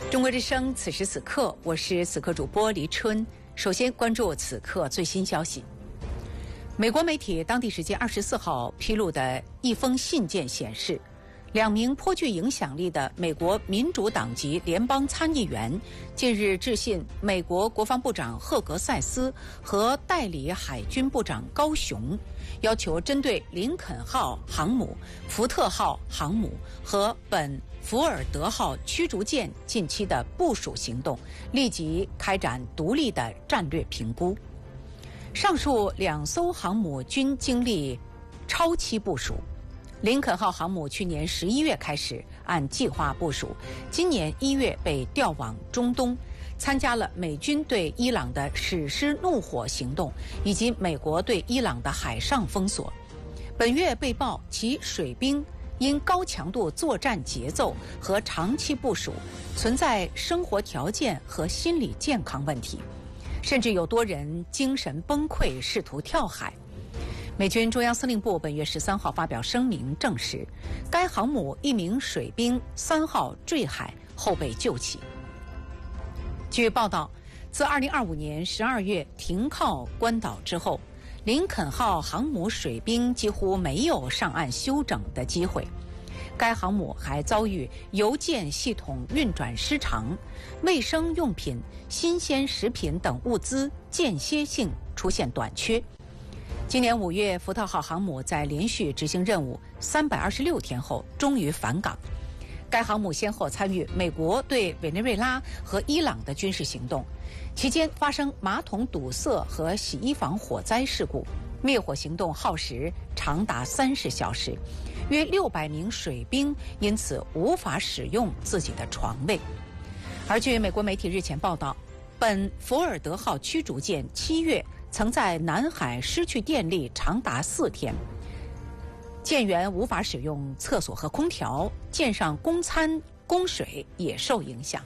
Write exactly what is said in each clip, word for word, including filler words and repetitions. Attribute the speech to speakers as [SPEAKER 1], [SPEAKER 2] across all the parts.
[SPEAKER 1] 中国之声，此时此刻，我是此刻主播黎春。首先关注此刻最新消息。美国媒体当地时间二十四号披露的一封信件显示，两名颇具影响力的美国民主党籍联邦参议员近日致信美国国防部长赫格塞斯和代理海军部长高雄，要求针对林肯号航母、福特号航母和本福尔德号驱逐舰近期的部署行动，立即开展独立的战略评估。上述两艘航母均经历超期部署。林肯号航母去年十一月开始按计划部署，今年一月被调往中东，参加了美军对伊朗的史诗怒火行动，以及美国对伊朗的海上封锁。本月被曝其水兵因高强度作战节奏和长期部署，存在生活条件和心理健康问题，甚至有多人精神崩溃，试图跳海。美军中央司令部本月十三号发表声明证实，该航母一名水兵三号坠海后被救起。据报道，自二零二五年十二月停靠关岛之后，林肯号航母水兵几乎没有上岸休整的机会。该航母还遭遇邮件系统运转失常、卫生用品、新鲜食品等物资间歇性出现短缺。今年五月，福特号航母在连续执行任务三百二十六天后终于返港。该航母先后参与美国对委内瑞拉和伊朗的军事行动，期间发生马桶堵塞和洗衣房火灾事故，灭火行动耗时长达三十小时，约六百名水兵因此无法使用自己的床位。而据美国媒体日前报道，本福尔德号驱逐舰七月曾在南海失去电力长达四天，舰员无法使用厕所和空调，舰上供餐供水也受影响。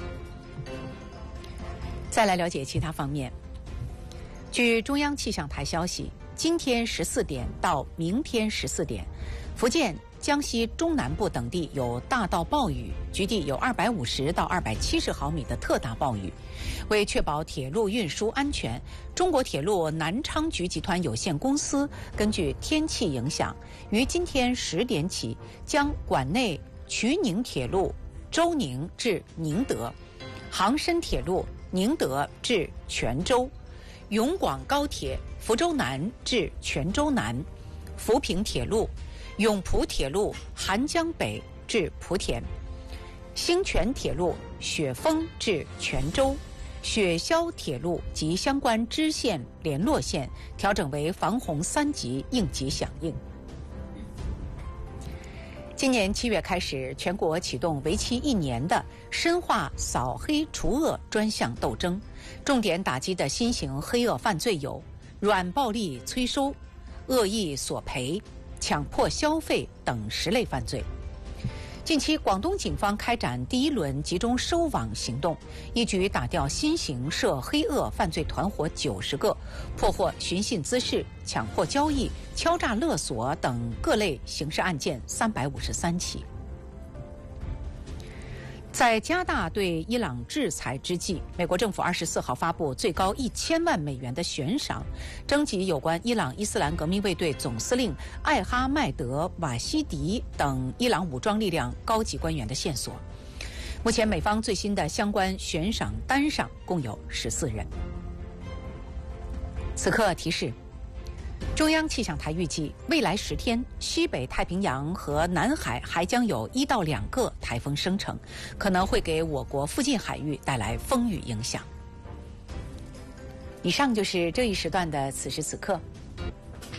[SPEAKER 1] 再来了解其他方面。据中央气象台消息，今天十四点到明天十四点，福建、江西中南部等地有大到暴雨，局地有二百五十到二百七十毫米的特大暴雨。为确保铁路运输安全，中国铁路南昌局集团有限公司根据天气影响，于今天十点起将管内衢宁铁路周宁至宁德、杭深铁路宁德至泉州、永广高铁福州南至泉州南、福平铁路永普铁路韩江北至莆田、兴泉铁路雪峰至泉州、雪霄铁路及相关支线联络线调整为防洪三级应急响应。今年七月开始，全国启动为期一年的深化扫黑除恶专项斗争，重点打击的新型黑恶犯罪有软暴力催收、恶意索赔、强迫消费等十类犯罪。近期，广东警方开展第一轮集中收网行动，一举打掉新型涉黑恶犯罪团伙九十个，破获寻衅滋事、强迫交易、敲诈勒索等各类刑事案件三百五十三起。在加大对伊朗制裁之际，美国政府二十四号发布最高一千万美元的悬赏，征集有关伊朗伊斯兰革命卫队总司令艾哈迈德·瓦西迪等伊朗武装力量高级官员的线索。目前，美方最新的相关悬赏单上共有十四人。此刻提示。中央气象台预计，未来十天，西北太平洋和南海还将有一到两个台风生成，可能会给我国附近海域带来风雨影响。以上就是这一时段的此时此刻，